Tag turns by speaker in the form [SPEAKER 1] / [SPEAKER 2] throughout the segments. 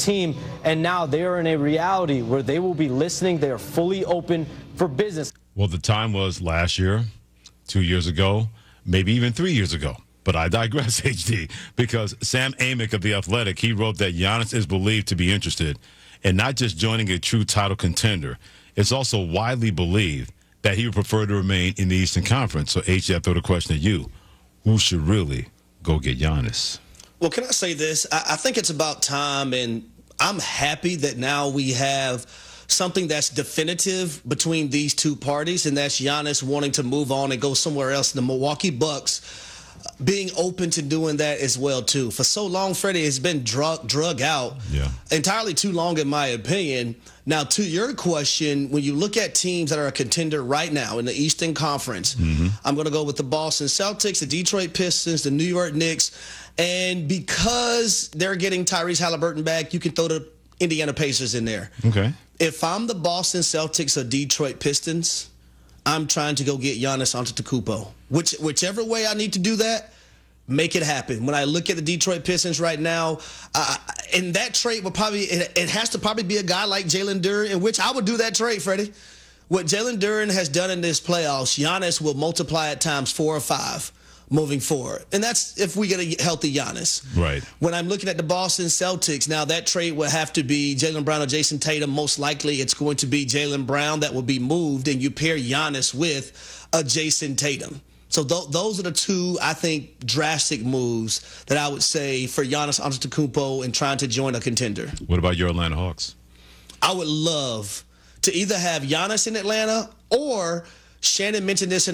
[SPEAKER 1] team, and now they are in a reality where they will be listening. They are fully open for business.
[SPEAKER 2] Well, the time was last year, 2 years ago, maybe even 3 years ago. But I digress, HD, because Sam Amick of The Athletic, he wrote that Giannis is believed to be interested in not just joining a true title contender. It's also widely believed that he would prefer to remain in the Eastern Conference. So, HD, I throw the question at you. Who should really go get Giannis?
[SPEAKER 3] Well, can I say this? I think it's about time, and I'm happy that now we have something that's definitive between these two parties, and that's Giannis wanting to move on and go somewhere else. The Milwaukee Bucks being open to doing that as well, too. For so long, Freddie has been drug out.
[SPEAKER 2] Yeah.
[SPEAKER 3] Entirely too long, in my opinion. Now, to your question, when you look at teams that are a contender right now in the Eastern Conference, I'm going to go with the Boston Celtics, the Detroit Pistons, the New York Knicks, and because they're getting Tyrese Halliburton back, you can throw the Indiana Pacers in there.
[SPEAKER 2] Okay.
[SPEAKER 3] If I'm the Boston Celtics or Detroit Pistons, I'm trying to go get Giannis Antetokounmpo. Whichever way I need to do that, make it happen. When I look at the Detroit Pistons right now, and that trade will probably it has to probably be a guy like Jalen Duren, in which I would do that trade, Freddie. What Jalen Duren has done in this playoffs, Giannis will multiply it times 4 or 5 moving forward. And that's if we get a healthy Giannis.
[SPEAKER 2] Right.
[SPEAKER 3] When I'm looking at the Boston Celtics, now that trade will have to be Jaylen Brown or Jason Tatum. Most likely it's going to be Jaylen Brown that will be moved, and you pair Giannis with a Jason Tatum. So those are the two, I think, drastic moves that I would say for Giannis Antetokounmpo in trying to join a contender.
[SPEAKER 2] What about your Atlanta Hawks?
[SPEAKER 3] I would love to either have Giannis in Atlanta, or Shannon mentioned this in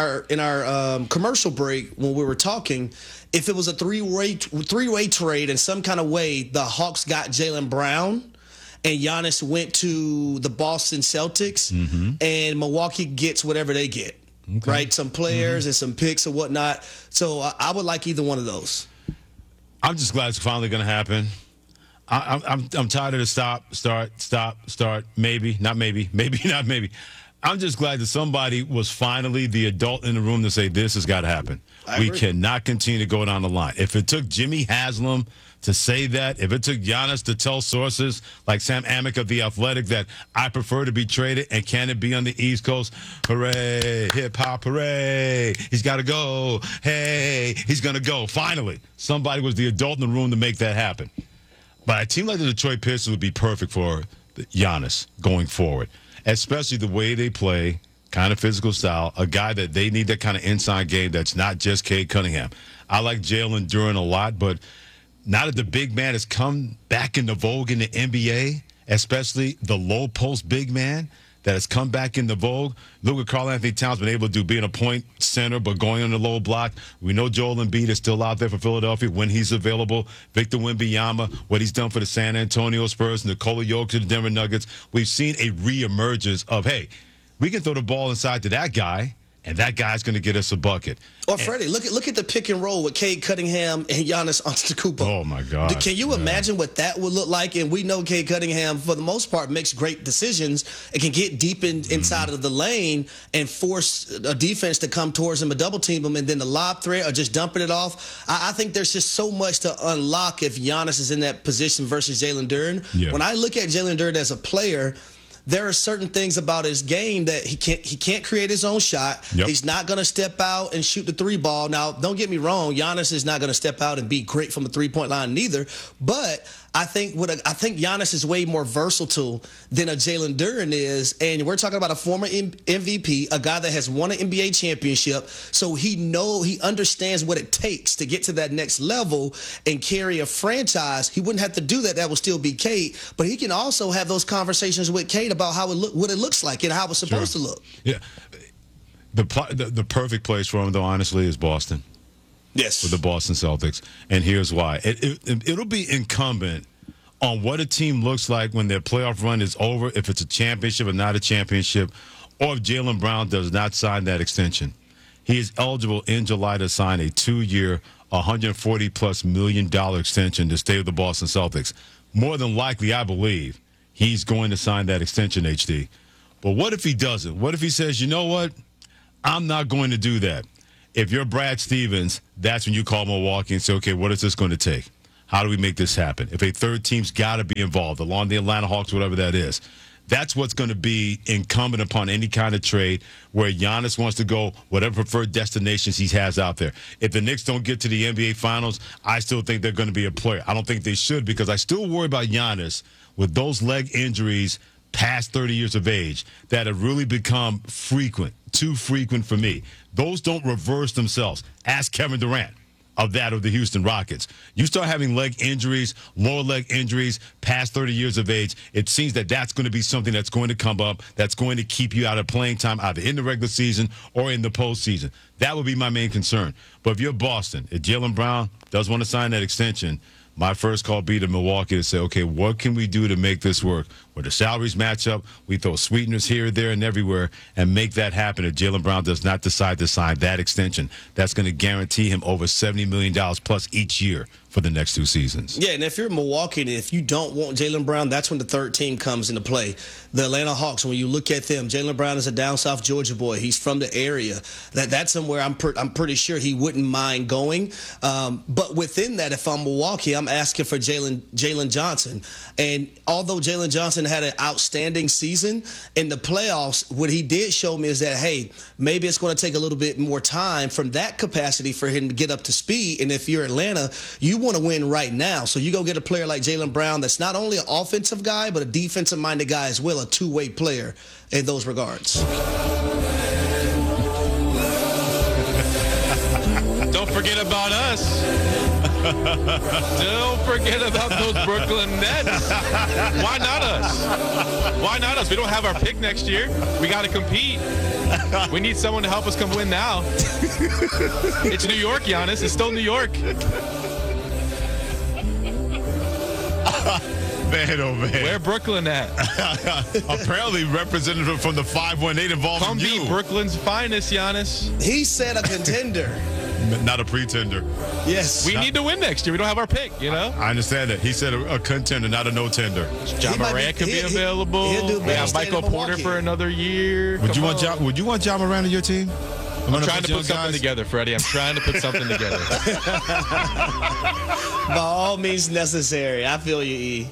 [SPEAKER 3] our commercial break when we were talking. If it was a three-way trade in some kind of way, the Hawks got Jaylen Brown and Giannis went to the Boston Celtics, and Milwaukee gets whatever they get. Okay. Right, some players and some picks and whatnot. So I would like either one of those.
[SPEAKER 2] I'm just glad it's finally going to happen. I'm tired of the stop, start, maybe, not maybe, not maybe. I'm just glad that somebody was finally the adult in the room to say this has got to happen. We cannot continue to go down the line. If it took Jimmy Haslam to say that, if it took Giannis to tell sources like Sam Amick of The Athletic that I prefer to be traded and can it be on the East Coast, hooray, hip-hop, hooray, he's got to go, hey, he's going to go. Finally, somebody was the adult in the room to make that happen. But a team like the Detroit Pistons would be perfect for Giannis going forward, especially the way they play, kind of physical style, a guy that they need that kind of inside game that's not just Cade Cunningham. I like Jalen Duren a lot, but now that the big man has come back into vogue in the NBA, especially the low post big man that has come back into vogue, look at Karl-Anthony Towns been able to do being a point center but going on the low block. We know Joel Embiid is still out there for Philadelphia when he's available. Victor Wembanyama, what he's done for the San Antonio Spurs, Nikola Jokic to the Denver Nuggets. We've seen a reemergence of, hey, we can throw the ball inside to that guy, and that guy's going to get us a bucket.
[SPEAKER 3] Or Freddie, look at the pick and roll with Cade Cunningham and Giannis Antetokounmpo.
[SPEAKER 2] Oh my God!
[SPEAKER 3] Can you imagine what that would look like? And we know Cade Cunningham, for the most part, makes great decisions and can get deep inside of the lane and force a defense to come towards him and double team him, and then the lob threat or just dumping it off. I think there's just so much to unlock if Giannis is in that position versus Jalen Duren.
[SPEAKER 2] Yeah.
[SPEAKER 3] When I look at Jalen Duren as a player, there are certain things about his game that he can't create his own shot.
[SPEAKER 2] Yep.
[SPEAKER 3] He's not going to step out and shoot the three ball. Now, don't get me wrong, Giannis is not going to step out and be great from the three-point line neither. But I think Giannis is way more versatile than a Jalen Duren is, and we're talking about a former MVP, a guy that has won an NBA championship, so he understands what it takes to get to that next level and carry a franchise. He wouldn't have to do that. That would still be Cade, but he can also have those conversations with Cade about what it looks like and how it's supposed to look.
[SPEAKER 2] Yeah, the perfect place for him, though, honestly, is Boston.
[SPEAKER 3] Yes.
[SPEAKER 2] With the Boston Celtics. And here's why. It'll be incumbent on what a team looks like when their playoff run is over, if it's a championship or not a championship, or if Jaylen Brown does not sign that extension. He is eligible in July to sign a 2-year, $140+ million extension to stay with the Boston Celtics. More than likely, I believe, he's going to sign that extension, HD. But what if he doesn't? What if he says, you know what? I'm not going to do that. If you're Brad Stevens, that's when you call Milwaukee and say, okay, what is this going to take? How do we make this happen? If a third team's got to be involved, along the Atlanta Hawks, whatever that is, that's what's going to be incumbent upon any kind of trade where Giannis wants to go whatever preferred destinations he has out there. If the Knicks don't get to the NBA Finals, I still think they're going to be a player. I don't think they should because I still worry about Giannis with those leg injuries past 30 years of age that have really become frequent, too frequent for me. Those don't reverse themselves. Ask Kevin Durant of the Houston Rockets. You start having leg injuries, lower leg injuries, past 30 years of age, it seems that that's going to be something that's going to come up, that's going to keep you out of playing time either in the regular season or in the postseason. That would be my main concern. But if you're Boston, if Jaylen Brown does want to sign that extension, my first call be to Milwaukee to say, okay, what can we do to make this work? Where the salaries match up, we throw sweeteners here, there, and everywhere, and make that happen if Jaylen Brown does not decide to sign that extension. That's going to guarantee him over $70 million plus each year for the next 2 seasons.
[SPEAKER 3] Yeah, and if you're Milwaukee and if you don't want Jaylen Brown, that's when the third team comes into play. The Atlanta Hawks, when you look at them, Jaylen Brown is a down south Georgia boy. He's from the area. That's somewhere I'm pretty sure he wouldn't mind going. But within that, if I'm Milwaukee, I'm asking for Jalen Johnson. And although Jalen Johnson had an outstanding season in the playoffs, what he did show me is that, hey, maybe it's going to take a little bit more time from that capacity for him to get up to speed. And if you're Atlanta, you want to win right now. So you go get a player like Jaylen Brown that's not only an offensive guy, but a defensive-minded guy as well, a two-way player in those regards.
[SPEAKER 4] Don't forget about us. Don't forget about those Brooklyn Nets. Why not us? Why not us? We don't have our pick next year. We got to compete. We need someone to help us come win now. It's New York, Giannis. It's still New York.
[SPEAKER 2] Man, oh man.
[SPEAKER 4] Where Brooklyn at?
[SPEAKER 2] Apparently representative from the 518 involved
[SPEAKER 4] Come
[SPEAKER 2] in you.
[SPEAKER 4] beat Brooklyn's finest, Giannis.
[SPEAKER 3] He said a contender.
[SPEAKER 2] Not a pretender.
[SPEAKER 3] Yes.
[SPEAKER 4] We need to win next year. We don't have our pick, you know?
[SPEAKER 2] I understand that. He said a contender, not a no-tender.
[SPEAKER 4] John Morant could be available.
[SPEAKER 3] He'll do
[SPEAKER 4] We
[SPEAKER 3] better
[SPEAKER 4] have
[SPEAKER 3] staying
[SPEAKER 4] Michael
[SPEAKER 3] in
[SPEAKER 4] Porter
[SPEAKER 3] Milwaukee.
[SPEAKER 4] for another year.
[SPEAKER 2] Would you want John Morant on your team?
[SPEAKER 4] I'm trying to put something together, Freddie. I'm trying to put something together.
[SPEAKER 3] By all means necessary. I feel you, E.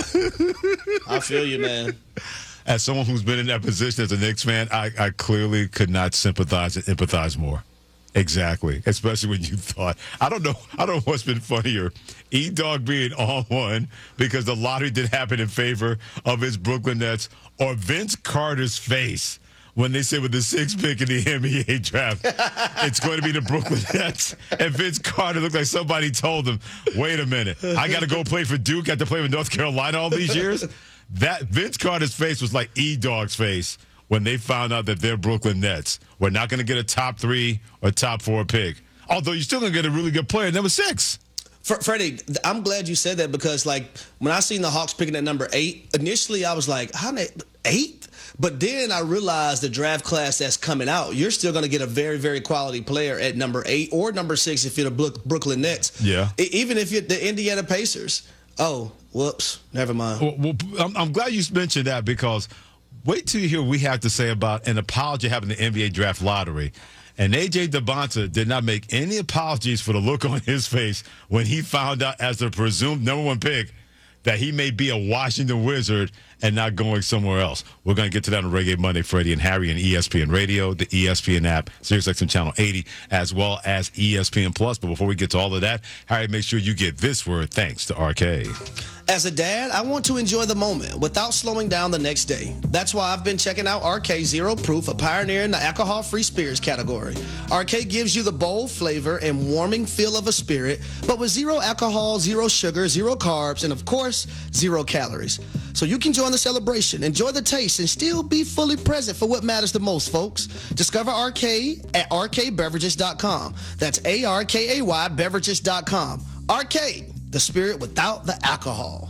[SPEAKER 3] I feel you, man.
[SPEAKER 2] As someone who's been in that position as a Knicks fan, I clearly could not sympathize and empathize more. Exactly. Especially when you thought, I don't know what's been funnier. E-Dog being on one because the lottery did happen in favor of his Brooklyn Nets, or Vince Carter's face when they said with the 6th pick in the NBA draft, it's going to be the Brooklyn Nets. And Vince Carter looked like somebody told him, wait a minute, I got to go play for Duke, got to play with North Carolina all these years? That Vince Carter's face was like E-Dog's face when they found out that they're Brooklyn Nets. We're not going to get a top 3 or top 4 pick. Although you're still going to get a really good player, number 6.
[SPEAKER 3] Freddie, I'm glad you said that because, like, when I seen the Hawks picking at number 8, initially I was like, how 8? But then I realized the draft class that's coming out, you're still going to get a very, very quality player at number 8 or number 6 if you're the Brooklyn Nets.
[SPEAKER 2] Yeah.
[SPEAKER 3] Even if you're the Indiana Pacers. Oh, whoops. Never mind.
[SPEAKER 2] Well, I'm glad you mentioned that because wait till you hear what we have to say about an apology having the NBA draft lottery. And A.J. Debonta did not make any apologies for the look on his face when he found out as the presumed number 1 pick that he may be a Washington Wizard and not going somewhere else. We're going to get to that on Reggae Monday, Freddie and Harry, and ESPN Radio, the ESPN app, SiriusXM Channel 80, as well as ESPN Plus. But before we get to all of that, Harry, make sure you get this word thanks to RK.
[SPEAKER 3] As a dad, I want to enjoy the moment without slowing down the next day. That's why I've been checking out RK Zero Proof, a pioneer in the alcohol-free spirits category. RK gives you the bold flavor and warming feel of a spirit, but with zero alcohol, zero sugar, zero carbs, and of course, 0 calories. So you can join the celebration, enjoy the taste, and still be fully present for what matters the most, folks. Discover RK at rkbeverages.com. That's ARKAY beverages.com. RK, the spirit without the alcohol.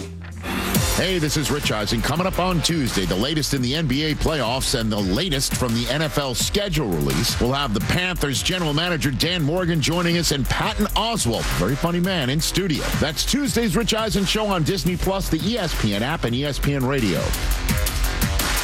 [SPEAKER 5] Hey, this is Rich Eisen. Coming up on Tuesday, the latest in the NBA playoffs and the latest from the NFL schedule release. We'll have the Panthers general manager Dan Morgan joining us and Patton Oswalt, very funny man, in studio. That's Tuesday's Rich Eisen Show on Disney Plus, the ESPN app, and ESPN Radio.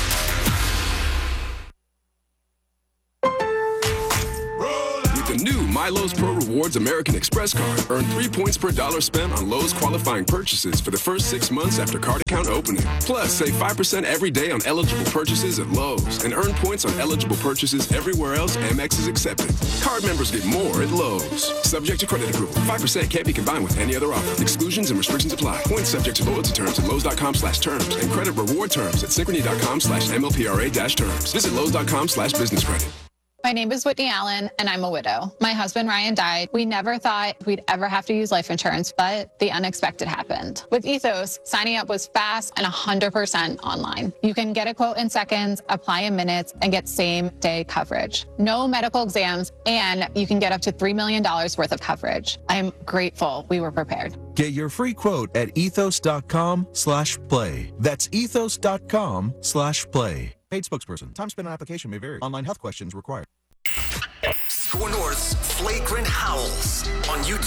[SPEAKER 6] With the new My Lowe's Pro Rewards American Express card. Earn 3 points per dollar spent on Lowe's qualifying purchases for the first 6 months after card account opening. Plus, save 5% every day on eligible purchases at Lowe's and earn points on eligible purchases everywhere else Amex is accepted. Card members get more at Lowe's. Subject to credit approval. 5% can't be combined with any other offer. Exclusions and restrictions apply. Points subject to loyalty terms at Lowe's.com/terms and credit reward terms at Synchrony.com/MLPRA-terms. Visit Lowe's.com/business credit.
[SPEAKER 7] My name is Whitney Allen, and I'm a widow. My husband, Ryan, died. We never thought we'd ever have to use life insurance, but the unexpected happened. With Ethos, signing up was fast and 100% online. You can get a quote in seconds, apply in minutes, and get same-day coverage. No medical exams, and you can get up to $3 million worth of coverage. I am grateful we were prepared.
[SPEAKER 8] Get your free quote at ethos.com/play. That's ethos.com/play. Paid spokesperson. Time spent on application may vary. Online health questions required.
[SPEAKER 9] Score North's Flagrant Howls on YouTube.